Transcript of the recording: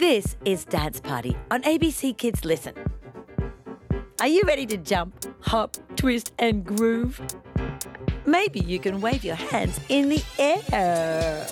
This is Dance Party on ABC Kids Listen. Are you ready to jump, hop, twist and groove? Maybe you can wave your hands in the air.